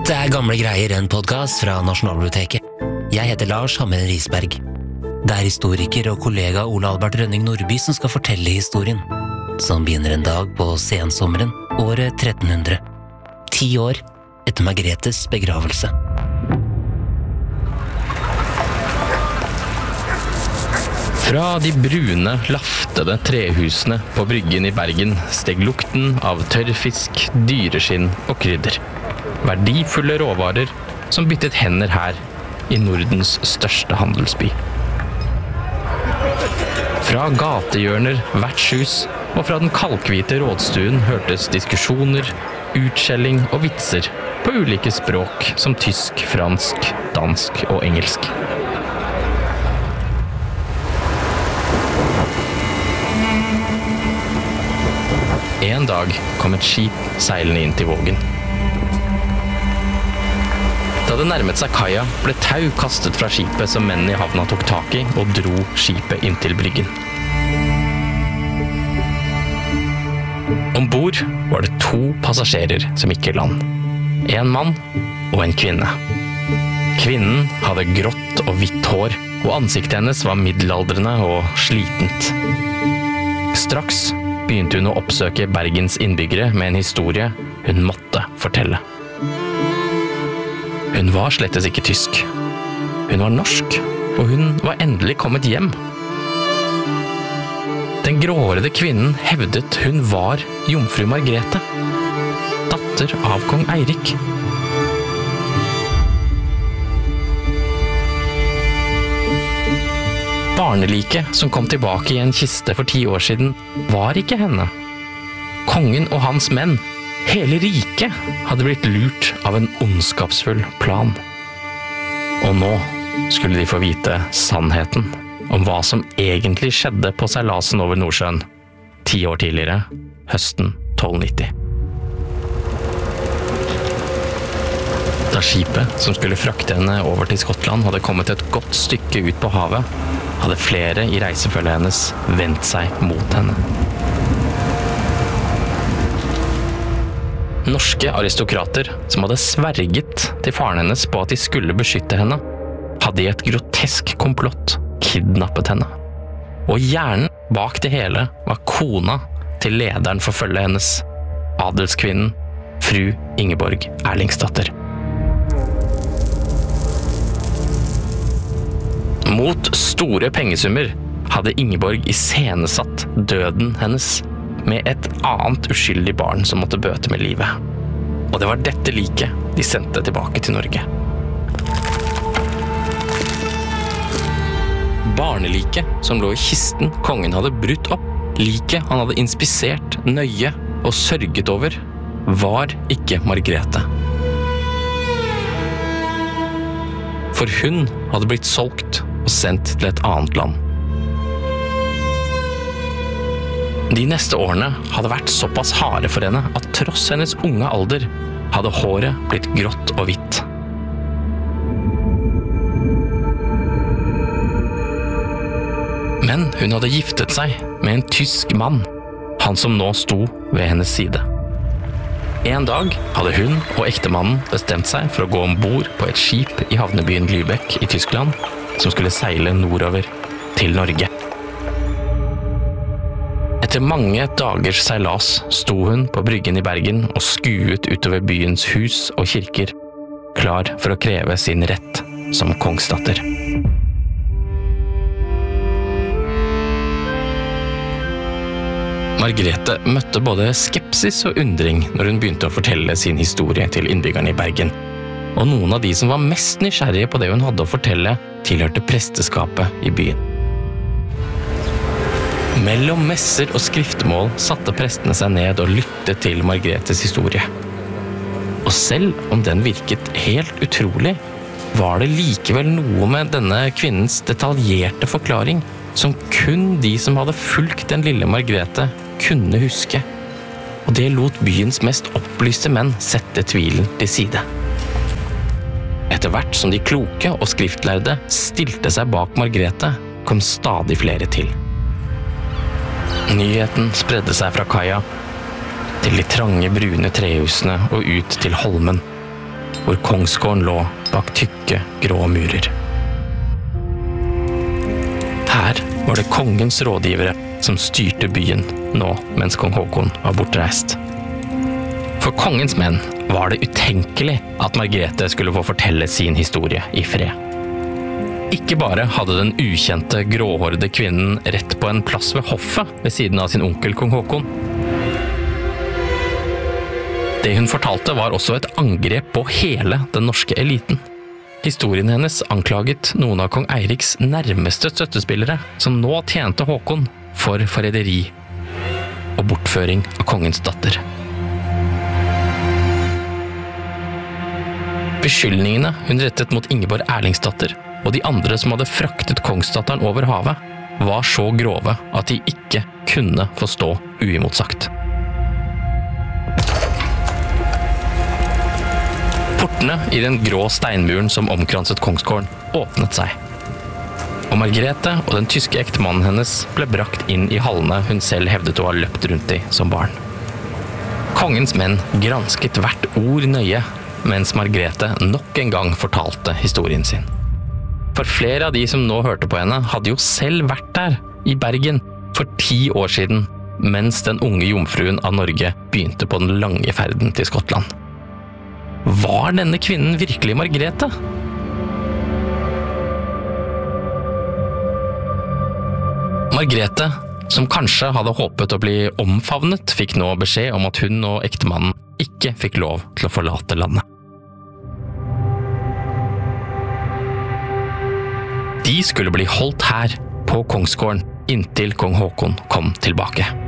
Dette Gamle greier, en podcast fra Nasjonalbiblioteket. Jeg heter Lars Hammer Risberg. Det historiker og kollega Ole Albert Rønning Nordby som skal fortelle historien, som begynner en dag på sensommeren, året 1300. 10 år etter Margretes begravelse. Fra de brune, laftede trehusene på bryggen i Bergen steg lukten av tørrfisk, dyreskinn og krydder. Verdifulle råvarer som byttet hender her i Nordens største handelsby. Fra gatehjørner, vertshus og fra den kalkhvite rådstuen hørtes diskusjoner, utskjelling og vitser på ulike språk som tysk, fransk, dansk og engelsk. En dag kom et skip seilende inn til Vågen. Da det nærmet seg kaia, ble tau kastet fra skipet som mennene i havna tok tak i og dro skipet inn til bryggen. Ombord var det 2 passasjerer som gikk i land. En mann og en kvinne. Kvinnen hadde grått og hvitt hår, og ansiktet hennes var middelaldrende og slitent. Straks begynte hun å oppsøke Bergens innbyggere med en historie hun måtte fortelle. Hun var slettes ikke tysk. Hun var norsk, og hun var endelig kommet hjem. Den gråhårede kvinnen hevdet hun var jomfru Margrete, datter av kong Eirik. Barneliket som kom tilbake i en kiste for 10 år siden, var ikke henne. Kongen og hans menn, hele riket, hadde blitt lurt av en ondskapsfull plan. Og nå skulle de få vite sannheten om hva som egentlig skjedde på seilasen over Nordsjøen 10 år tidligere, høsten 1290. Da skipet som skulle frakte henne over til Skottland hadde kommet et godt stykke ut på havet, hadde flere i reisefølget hennes vendt seg mot henne. Norske aristokrater som hadde sverget til faren hennes på at de skulle beskytte henne, hadde i et grotesk komplott kidnappet henne. Og hjernen bak det hele var kona til lederen for følget hennes, adelskvinnen, fru Ingeborg Erlingsdatter. Mot store pengesummer hadde Ingeborg iscenesatt døden hennes med et annet uskyldig barn som måtte bøte med livet. Og det var dette liket de sendte tilbake til Norge. Barneliket som lå i kisten kongen hadde brutt opp, liket han hadde inspisert nøye og sørget over, var ikke Margrete. For hun hadde blitt solgt og sendt til et annet land. De neste årene hadde vært såpass harde for henne at tross hennes unge alder hadde håret blitt grått og hvitt. Men hun hadde giftet seg med en tysk mann, han som nå sto ved hennes side. En dag hadde hun og ektemannen bestemt seg for å gå ombord på et skip i havnebyen Lübeck i Tyskland, som skulle seile nordover til Norge. Etter mange dagers seilas sto hun på bryggen i Bergen og skuet utover byens hus og kirker, klar for å kreve sin rett som kongsdatter. Margrete møtte både skepsis og undring når hun begynte å fortelle sin historie til innbyggerne i Bergen. Og noen av de som var mest nysgjerrige på det hun hadde å fortelle, tilhørte presteskapet i byen. Mellom messer og skriftmål satte prestene seg ned og lyttet til Margretes historie. Og selv om den virket helt utrolig, var det likevel noe med denne kvinnens detaljerte forklaring som kun de som hadde fulgt den lille Margrete kunne huske. Og det lot byens mest opplyste menn sette tvilen til side. Etter hvert som de kloke og skriftlærde stilte seg bak Margrete, kom stadig flere til. Nyheten spredde seg fra kaia til de trange brune trehusene og ut til Holmen. hvor kongsgården lå bak tykke, grå murer. Her var det kongens rådgivere som styrte byen nå mens kong Håkon var bortreist. For kongens menn var det utenkelig at Margrethe skulle få fortelle sin historie i fred. Ikke bare hadde den ukjente, gråhårede kvinnen rett på en plass ved hoffet ved siden av sin onkel kong Håkon. Det hun fortalte var også et angrep på hele den norske eliten. Historien hennes anklaget noen av kong Eiriks nærmeste støttespillere, som nå tjente Håkon, for forræderi og bortføring av kongens datter. Beskyldningene hun rettet mot Ingeborg Erlingsdatter og de andre som hadde fraktet kongsdatteren over havet, var så grove at de ikke kunne få stå uimotsagt. Portene i den grå steinmuren som omkranset kongsgården åpnet seg, og Margrethe og den tyske ektemannen hennes ble brakt inn i hallene hun selv hevdet å ha løpt rundt i som barn. Kongens menn gransket hvert ord nøye, mens Margrethe nok en gang fortalte historien sin. For flere av de som nå hørte på henne, hadde jo selv vært der, i Bergen, for 10 år siden, mens den unge jomfruen av Norge begynte på den lange ferden til Skottland. Var denne kvinnen virkelig Margrethe? Margrethe, som kanskje hadde håpet å bli omfavnet, fikk nå beskjed om at hun og ektemannen ikke fikk lov til å forlate landet. De skulle bli holdt her, på kongsgården, inntil kong Håkon kom tilbake.